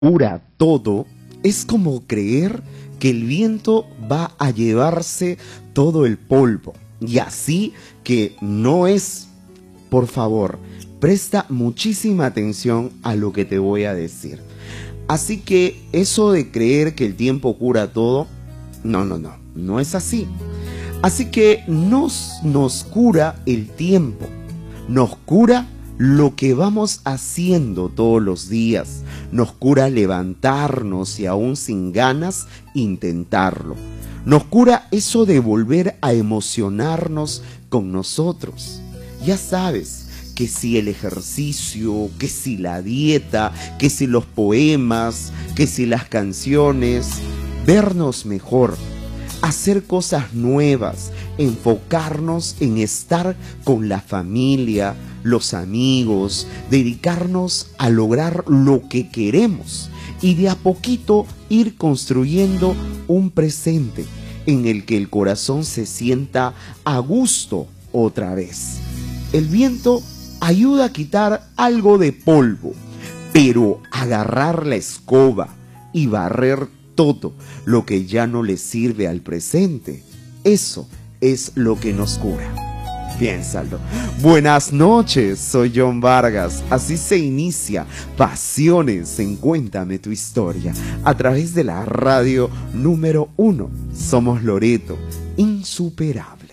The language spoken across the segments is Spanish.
cura todo es como creer que el viento va a llevarse todo el polvo. Y así que no es. Por favor, presta muchísima atención a lo que te voy a decir. Así que eso de creer que el tiempo cura todo, no es así. Así que nos cura el tiempo, nos cura lo que vamos haciendo todos los días, nos cura levantarnos y aún sin ganas intentarlo. Nos cura eso de volver a emocionarnos con nosotros. Ya sabes, que si el ejercicio, que si la dieta, que si los poemas, que si las canciones, vernos mejor, hacer cosas nuevas, enfocarnos en estar con la familia, los amigos, dedicarnos a lograr lo que queremos y de a poquito ir construyendo un presente en el que el corazón se sienta a gusto otra vez. El viento ayuda a quitar algo de polvo, pero agarrar la escoba y barrer todo lo que ya no le sirve al presente, eso es lo que nos cura. Piénsalo. Buenas noches, soy John Vargas. Así se inicia Pasiones en Cuéntame tu Historia a través de la radio número 1. Somos Loreto, insuperable.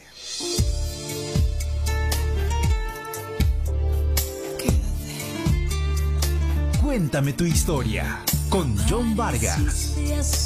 Cuéntame tu historia con John Vargas.